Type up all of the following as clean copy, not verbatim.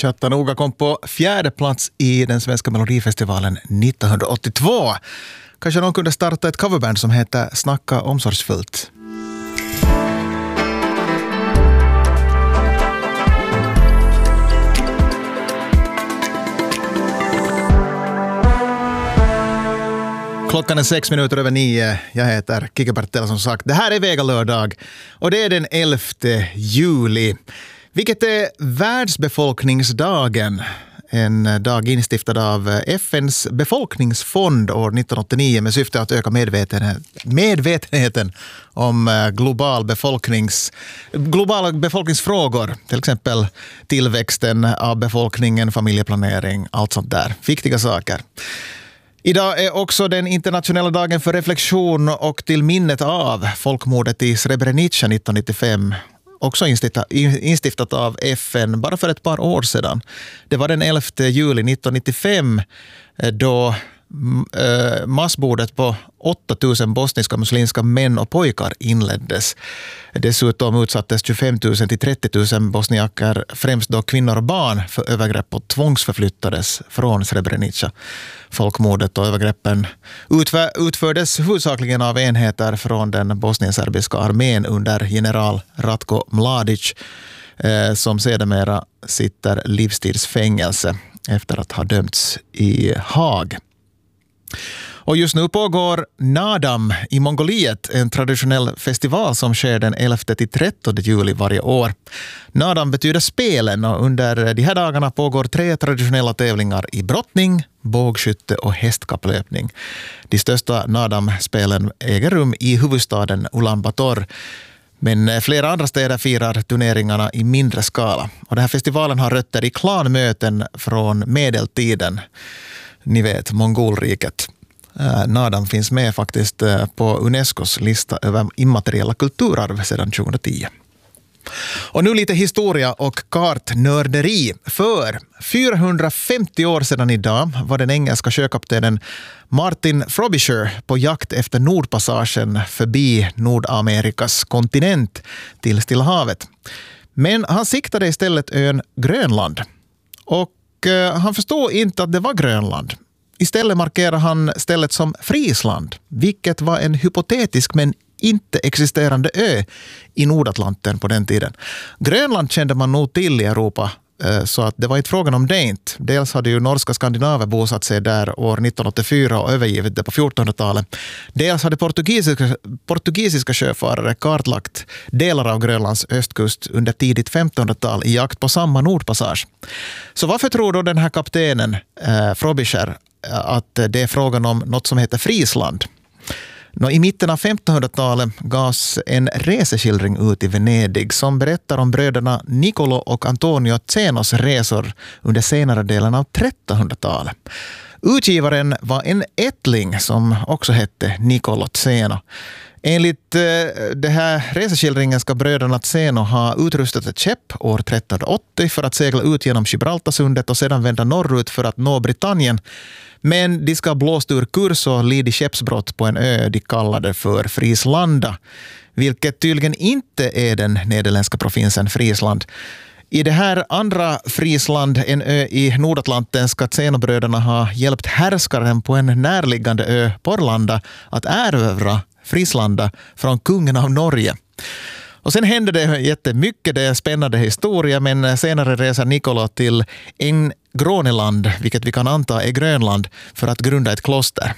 Chattanooga kom på 4:e plats i den svenska melodifestivalen 1982. Kanske någon kunde starta ett coverband som heter Snacka omsorgsfullt. Klockan är 6:06. Jag heter Kike Bertell som sagt. Det här är Vega lördag och det är den 11 juli. Vilket är världsbefolkningsdagen. En dag instiftad av FNs befolkningsfond år 1989 med syfte att öka medvetenheten om globala befolkningsfrågor. Till exempel tillväxten av befolkningen, familjeplanering, allt sånt där. Viktiga saker. Idag är också den internationella dagen för reflektion och till minnet av folkmordet i Srebrenica 1995. Också instiftat av FN bara för ett par år sedan. Det var den 11 juli 1995 då massmordet på 8000 bosniska muslimska män och pojkar inleddes. Dessutom utsattes 25 000 till 30 000 bosniaker, främst då kvinnor och barn, för övergrepp och tvångsförflyttades från Srebrenica. Folkmordet och övergreppen utfördes huvudsakligen av enheter från den bosnienserbiska armén under general Ratko Mladic, som sedermera sitter livstidsfängelse efter att ha dömts i Haag. Och just nu pågår Nadam i Mongoliet, en traditionell festival som sker den 11-13 juli varje år. Nadam betyder spelen och under de här dagarna pågår 3 traditionella tävlingar i brottning, bågskytte och hästkapplöpning. De största Nadam-spelen äger rum i huvudstaden Ulaanbaatar. Men flera andra städer firar turneringarna i mindre skala. Och den här festivalen har rötter i klanmöten från medeltiden. Ni vet, Mongolriket. Nadam finns med faktiskt på Unescos lista över immateriella kulturarv sedan 2010. Och nu lite historia och kartnörderi. För 450 år sedan idag var den engelska sjökaptenen Martin Frobisher på jakt efter Nordpassagen förbi Nordamerikas kontinent till Stilla havet. Men han siktade istället ön Grönland. Och han förstod inte att det var Grönland. Istället markerar han stället som Friesland, vilket var en hypotetisk men inte existerande ö i Nordatlanten på den tiden. Grönland kände man nog till i Europa, så att det var inte frågan om det inte. Dels hade ju norska skandinaver bosatt sig där år 1984 och övergivit det på 1400-talet. Dels hade portugisiska sjöfarare kartlagt delar av Grönlands östkust under tidigt 1500-tal i jakt på samma Nordpassage. Så varför tror då den här kaptenen Frobisher att det är frågan om något som heter Friesland? I mitten av 1500-talet gavs en reseskildring ut i Venedig som berättar om bröderna Nicolo och Antonio Zenos resor under senare delen av 1300-talet. Utgivaren var en ättling som också hette Nicolo Zeno. Enligt det här reseskildringen ska bröderna Zeno ha utrustat ett skepp år 1380 för att segla ut genom Gibraltarsundet och sedan vända norrut för att nå Britannien. Men de ska ha blåst ur kurs och lidit skeppsbrott på en ö de kallade för Frieslanda, vilket tydligen inte är den nederländska provinsen Friesland. I det här andra Friesland, en ö i Nordatlanten, ska Zenobröderna ha hjälpt härskaren på en närliggande ö, Porlanda, att erövra Frislanda från kungen av Norge. Och sen hände det jättemycket, det är en spännande historia, men senare reser Nicolo till Groneland, vilket vi kan anta är Grönland, för att grunda ett kloster.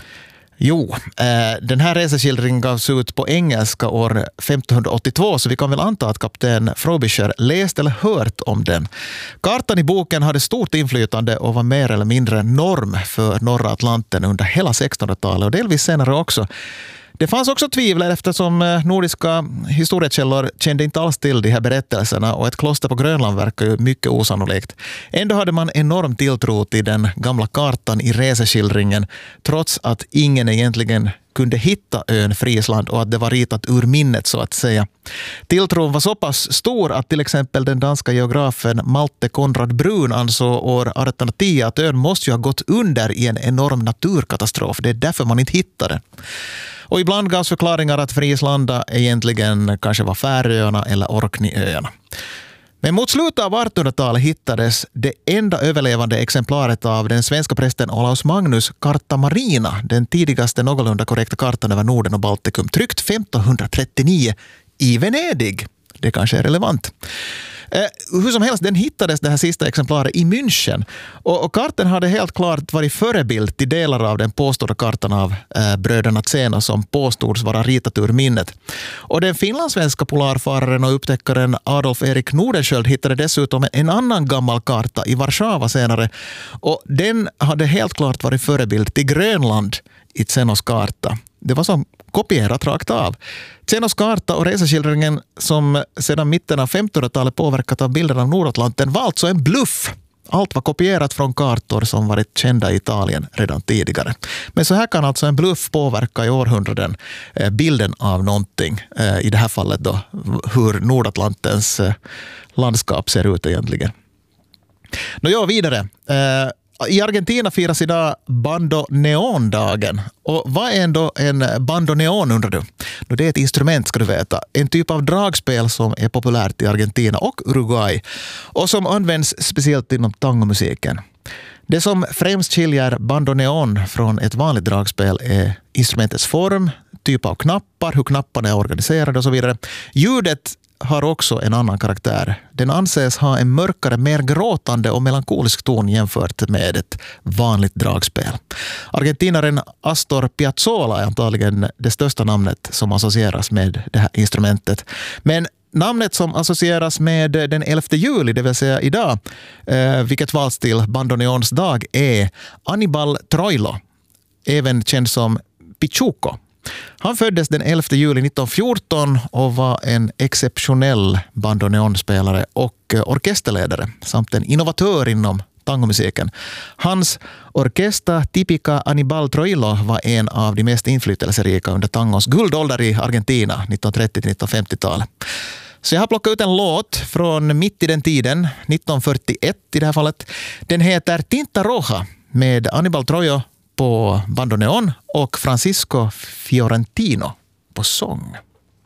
Den här reseskildringen gavs ut på engelska år 1582, så vi kan väl anta att kapten Frobisher läst eller hört om den. Kartan i boken hade stort inflytande och var mer eller mindre norm för norra Atlanten under hela 1600-talet och delvis senare också. Det fanns också tvivel eftersom nordiska historiekällor kände inte alls till de här berättelserna och ett kloster på Grönland verkar ju mycket osannolikt. Ändå hade man enorm tilltro till den gamla kartan i reseskildringen trots att ingen egentligen kunde hitta ön Friesland och att det var ritat ur minnet så att säga. Tilltron var så pass stor att till exempel den danska geografen Malte Konrad Brun ansåg år 1810 att ön måste ju ha gått under i en enorm naturkatastrof. Det är därför man inte hittade. Och ibland gavs förklaringar att Frieslanda egentligen kanske var Färöarna eller Orkneyöarna. Men mot slutet av 1800-talet hittades det enda överlevande exemplaret av den svenska prästen Olaus Magnus Carta Marina, den tidigaste någorlunda korrekta kartan över Norden och Baltikum, tryckt 1539 i Venedig. Det kanske är relevant. Hur som helst, den hittades det här sista exemplaret i München. Och kartan hade helt klart varit förebild till delar av den påstådda kartan av bröderna Zeno som påstods vara ritat ur minnet. Och den finlandssvenska polarfararen och upptäckaren Adolf Erik Nordenskiöld hittade dessutom en annan gammal karta i Warszawa senare. Och den hade helt klart varit förebild till Grönland i Zenos karta. Det var som kopierat rakt av. Zenos karta och reseskildringen som sedan mitten av 1500-talet påverkat av bilden av Nordatlanten var alltså en bluff. Allt var kopierat från kartor som varit kända i Italien redan tidigare. Men så här kan alltså en bluff påverka i århundraden bilden av någonting. I det här fallet då hur Nordatlantens landskap ser ut egentligen. Vidare. I Argentina firas idag bandoneondagen. Och vad är ändå en bandoneon undrar du? Det är ett instrument ska du veta. En typ av dragspel som är populärt i Argentina och Uruguay. Och som används speciellt inom tangomusiken. Det som främst skiljer bandoneon från ett vanligt dragspel är instrumentets form, typ av knappar, hur knapparna är organiserade och så vidare. Ljudet har också en annan karaktär. Den anses ha en mörkare, mer gråtande och melankolisk ton jämfört med ett vanligt dragspel. Argentinaren Astor Piazzolla är antagligen det största namnet som associeras med det här instrumentet. Men namnet som associeras med den 11 juli, det vill säga idag, vilket valts till bandoneons dag, är Aníbal Troilo, även känd som Pichuco. Han föddes den 11 juli 1914 och var en exceptionell bandoneonspelare och orkesterledare samt en innovatör inom tangomusiken. Hans orkester Típica Aníbal Troilo var en av de mest inflytelserika under tangons guldålder i Argentina 1930-1950-talet. Så jag har plockat ut en låt från mitt i den tiden, 1941 i det här fallet. Den heter Tinta Roja med Aníbal Troilo på bandoneon och Francisco Fiorentino på sång.